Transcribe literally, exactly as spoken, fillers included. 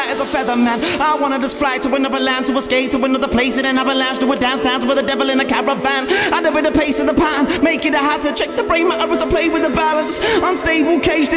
light as a feather, man. I wanna just fly to another land, to escape to another place, and an avalanche to a dance dance with a devil in a caravan. I did with the pace of the pan, make it a hazard. Check the brain matter as I play with the balance. Unstable cage.